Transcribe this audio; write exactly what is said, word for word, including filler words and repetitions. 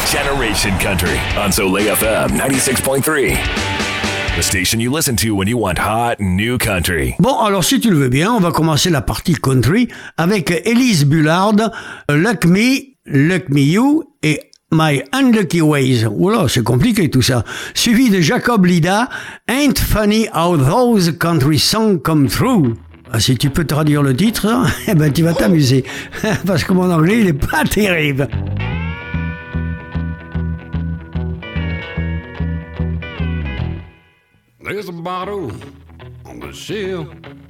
Generation Country on Soleil F M ninety-six point three. The station you listen to when you want hot new country. Bon, alors si tu le veux bien, on va commencer la partie country avec Elise Bullard, Luck Me, Luck Me You et My Unlucky Ways. Oula, c'est compliqué tout ça. Suivi de Jacob Lida, Ain't Funny How Those Country Songs Come Through. Ah, si tu peux traduire le titre, eh ben tu vas t'amuser. Parce que mon anglais, il est pas terrible. There's a bottle on the shelf.